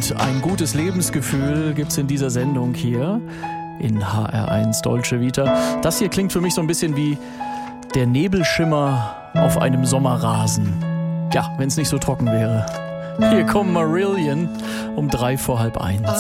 Und ein gutes Lebensgefühl gibt's in dieser Sendung hier in HR1 Dolce Vita. Das hier klingt für mich so ein bisschen wie der Nebelschimmer auf einem Sommerrasen. Ja, wenn es nicht so trocken wäre. Hier kommt Marillion um 1:03.